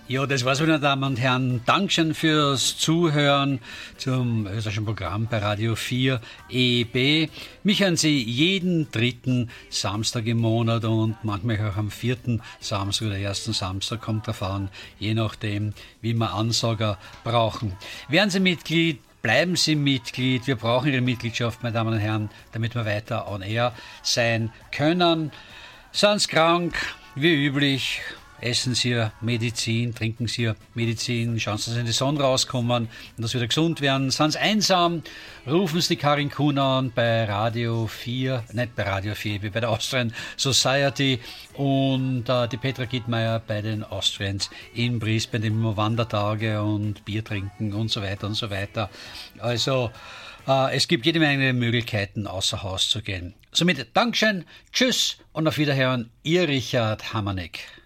Ja, das war's, meine Damen und Herren. Dankeschön fürs Zuhören zum österreichischen Programm bei Radio 4 EB. Mich hören Sie jeden dritten Samstag im Monat und manchmal auch am vierten Samstag oder ersten Samstag, kommt drauf an, je nachdem, wie wir Ansager brauchen. Werden Sie Mitglied, bleiben Sie Mitglied. Wir brauchen Ihre Mitgliedschaft, meine Damen und Herren, damit wir weiter on air sein können. Sind Sie krank, wie üblich, essen Sie Medizin, trinken Sie Medizin, schauen Sie, dass Sie in die Sonne rauskommen und dass Sie wieder gesund werden. Sind Sie einsam, rufen Sie die Karin Kuhn an bei Radio 4, nicht bei Radio 4, wie bei der Austrian Society und die Petra Gittmeier bei den Austrians in Brisbane, immer Wandertage und Bier trinken und so weiter und so weiter. Also es gibt jede Menge Möglichkeiten, außer Haus zu gehen. Somit Dankeschön, tschüss und auf Wiederhören, Ihr Richard Hammernick.